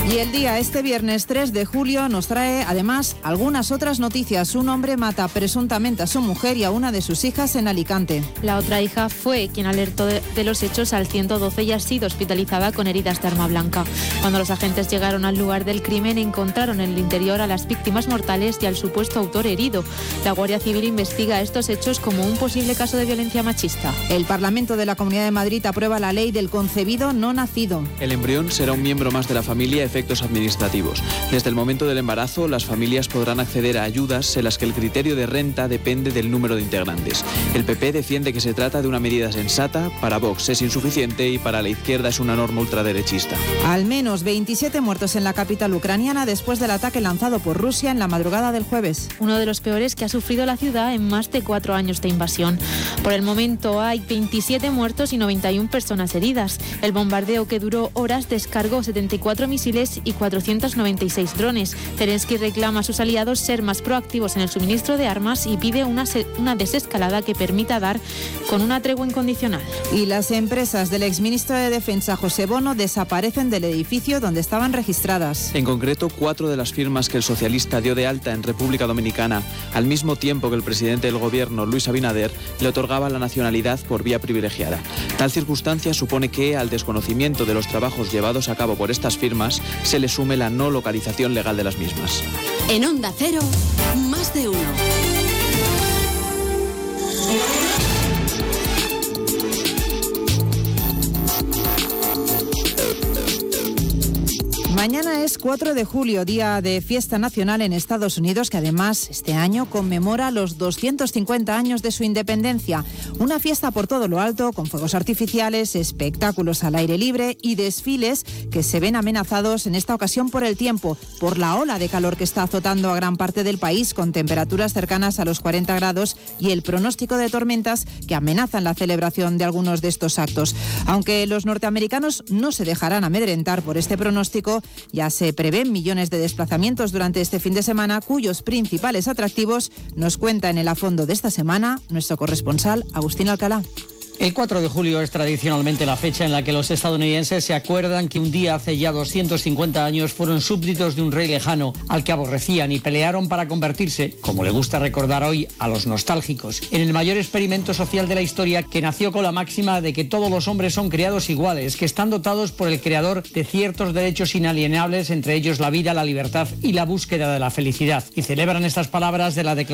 Y el día, este viernes 3 de julio, nos trae además algunas otras noticias. Un hombre mata presuntamente a su mujer y a una de sus hijas en Alicante. La otra hija fue quien alertó de los hechos al 112 y ha sido hospitalizada con heridas de arma blanca. Cuando los agentes llegaron al lugar del crimen, encontraron en el interior a las víctimas mortales y al supuesto autor herido. La Guardia Civil investiga estos hechos como un posible caso de violencia machista. El Parlamento de la Comunidad de Madrid aprueba la ley del concebido no nacido. El embrión será un miembro más de la familia a efectos administrativos. Desde el momento del embarazo, las familias podrán acceder a ayudas en las que el criterio de renta depende del número de integrantes. El PP defiende que se trata de una medida sensata, para Vox es insuficiente y para la izquierda es una norma ultraderechista. Al menos 27 muertos en la capital ucraniana después del ataque lanzado por Rusia en la madrugada del jueves. Uno de los peores que ha sufrido la ciudad en más de 4 años de invasión. Por el momento hay 27 muertos y 91 personas heridas. El bombardeo, que duró horas, descargó 74 misiles y 496 drones. Zelensky reclama a sus aliados ser más proactivos en el suministro de armas y pide una desescalada que permita dar con una tregua incondicional. Y las empresas del exministro de Defensa José Bono desaparecen del edificio donde estaban registradas. En concreto, 4 de las firmas que el socialista dio de alta en República Dominicana, al mismo tiempo que el presidente del gobierno, Luis Abinader, le otorgaba la nacionalidad por vía privilegiada. Tal circunstancia supone que, al desconocimiento de los trabajos llevados a cabo por estas firmas, se le sume la no localización legal de las mismas. En Onda Cero, más de uno. Mañana es 4 de julio, día de fiesta nacional en Estados Unidos, que además este año conmemora los 250 años de su independencia. Una fiesta por todo lo alto, con fuegos artificiales, espectáculos al aire libre y desfiles que se ven amenazados en esta ocasión por el tiempo, por la ola de calor que está azotando a gran parte del país, con temperaturas cercanas a los 40 grados y el pronóstico de tormentas que amenazan la celebración de algunos de estos actos. Aunque los norteamericanos no se dejarán amedrentar por este pronóstico, ya se prevén millones de desplazamientos durante este fin de semana, cuyos principales atractivos nos cuenta en el A Fondo de esta semana nuestro corresponsal Agustín Alcalá. El 4 de julio es tradicionalmente la fecha en la que los estadounidenses se acuerdan que un día hace ya 250 años fueron súbditos de un rey lejano al que aborrecían y pelearon para convertirse, como le gusta recordar hoy a los nostálgicos, en el mayor experimento social de la historia, que nació con la máxima de que todos los hombres son creados iguales, que están dotados por el creador de ciertos derechos inalienables, entre ellos la vida, la libertad y la búsqueda de la felicidad. Y celebran estas palabras de la declaración